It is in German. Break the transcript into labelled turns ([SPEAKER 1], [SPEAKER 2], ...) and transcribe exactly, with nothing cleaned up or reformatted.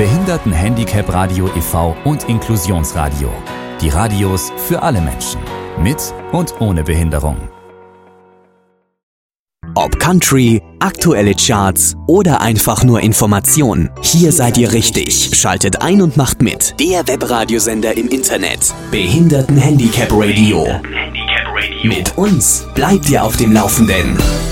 [SPEAKER 1] Behindertenhandicap-Radio e V und Inklusionsradio. Die Radios für alle Menschen. Mit und ohne Behinderung.
[SPEAKER 2] Ob Country, aktuelle Charts oder einfach nur Information. Hier seid ihr richtig. Schaltet ein und macht mit. Der Webradiosender im Internet. Behindertenhandicap Radio. Mit uns bleibt ihr auf dem Laufenden.